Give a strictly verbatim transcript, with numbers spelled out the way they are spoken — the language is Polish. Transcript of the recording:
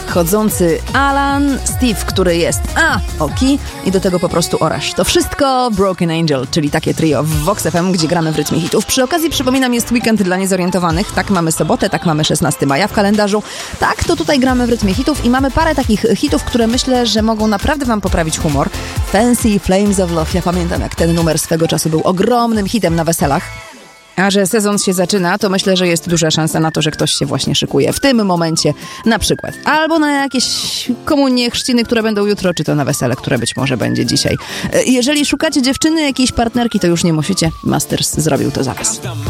nadchodzący Alan, Steve, który jest a, oki i do tego po prostu orasz. To wszystko Broken Angel, czyli takie trio w Vox F M, gdzie gramy w rytmie hitów. Przy okazji przypominam, jest weekend dla niezorientowanych. Tak, mamy sobotę, tak, mamy szesnastego maja w kalendarzu. Tak, to tutaj gramy w rytmie hitów i mamy parę takich hitów, które myślę, że mogą naprawdę wam poprawić humor. Fancy Flames of Love. Ja pamiętam, jak ten numer swego czasu był ogromnym hitem na weselach. A że sezon się zaczyna, to myślę, że jest duża szansa na to, że ktoś się właśnie szykuje w tym momencie na przykład. Albo na jakieś komunie, chrzciny, które będą jutro, czy to na wesele, które być może będzie dzisiaj. Jeżeli szukacie dziewczyny, jakiejś partnerki, to już nie musicie. Masters zrobił to za was.